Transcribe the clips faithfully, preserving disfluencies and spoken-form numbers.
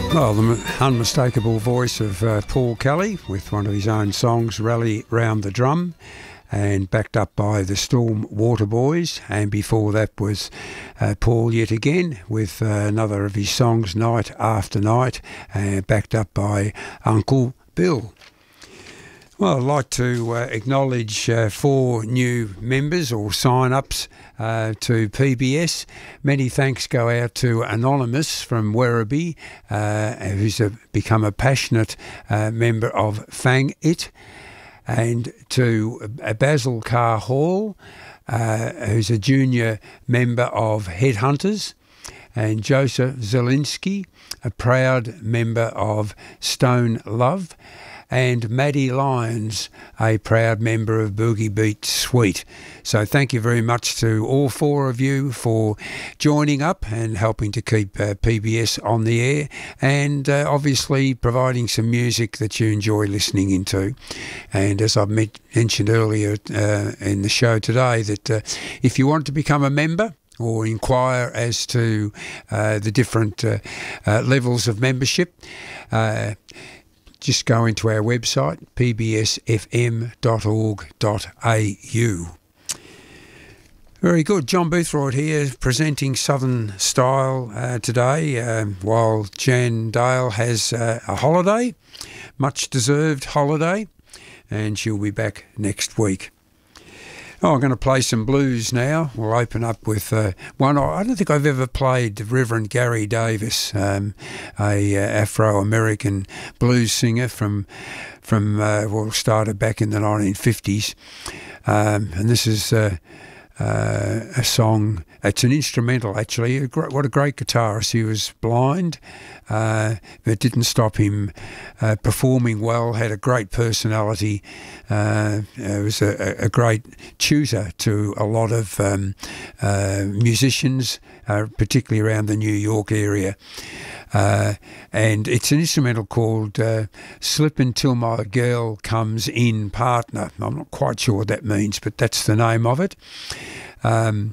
Well, the unmistakable voice of uh, Paul Kelly with one of his own songs, Rally Round the Drum, and backed up by the Storm Water Boys. And before that was uh, Paul yet again with uh, another of his songs, Night After Night, uh, backed up by Uncle Bill. Well, I'd like to uh, acknowledge uh, four new members or sign-ups uh, to P B S. Many thanks go out to Anonymous from Werribee, uh, who's a, become a passionate uh, member of Fang It, and to uh, Basil Carr Hall, uh, who's a junior member of Headhunters, and Joseph Zielinski, a proud member of Stone Love, and Maddie Lyons, a proud member of Boogie Beat Suite. So thank you very much to all four of you for joining up and helping to keep uh, P B S on the air, and uh, obviously providing some music that you enjoy listening into. And as I've met, mentioned earlier uh, in the show today, that uh, if you want to become a member or inquire as to uh, the different uh, uh, levels of membership, uh, just go into our website, p b s f m dot org dot a u. Very good. John Boothroyd here presenting Southern Style uh, today, uh, while Jan Dale has uh, a holiday, much deserved holiday, and she'll be back next week. Oh, I'm going to play some blues now. We'll open up with uh, one. I don't think I've ever played Reverend Gary Davis, um, a uh, Afro-American blues singer from from uh, well, started back in the nineteen fifties, um, and this is uh, uh, a song. It's an instrumental, actually. What a great guitarist. He was blind, uh, but it didn't stop him uh, performing well, had a great personality, uh, was a, a great tutor to a lot of um, uh, musicians, uh, particularly around the New York area. Uh, and it's an instrumental called uh, Slippin' Till My Girl Comes In Partner. I'm not quite sure what that means, but that's the name of it. Um,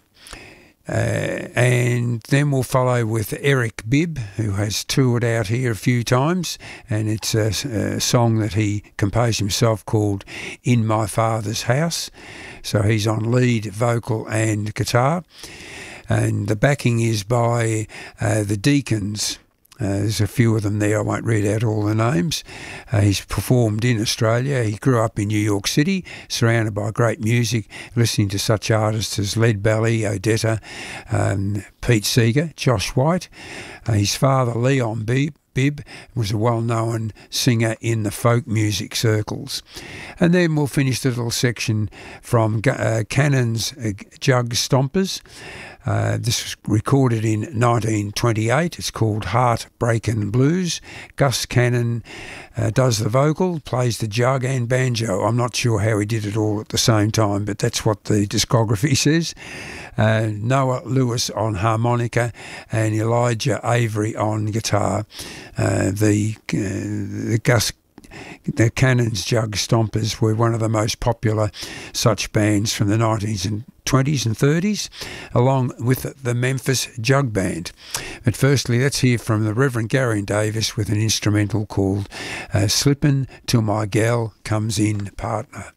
Uh, and then we'll follow with Eric Bibb, who has toured out here a few times, and it's a, a song that he composed himself called In My Father's House. So he's on lead, vocal and guitar, and the backing is by uh, the Deacons. Uh, there's a few of them there. I won't read out all the names. Uh, he's performed in Australia. He grew up in New York City, surrounded by great music, listening to such artists as Lead Belly, Odetta, um, Pete Seeger, Josh White. Uh, his father, Leon Bibb, Bibb, was a well-known singer in the folk music circles. And then we'll finish the little section from uh, Cannon's uh, Jug Stompers. Uh, this was recorded in nineteen twenty-eight. It's called Heartbreakin' Blues. Gus Cannon uh, does the vocal, plays the jug and banjo. I'm not sure how he did it all at the same time, but that's what the discography says. Uh, Noah Lewis on harmonica and Elijah Avery on guitar. Uh, the, uh, the Gus The Cannon's Jug Stompers were one of the most popular such bands from the nineties and twenties and thirties, along with the Memphis Jug Band. But firstly, let's hear from the Reverend Gary Davis with an instrumental called uh, Slippin' Till My Gal Comes In Partner.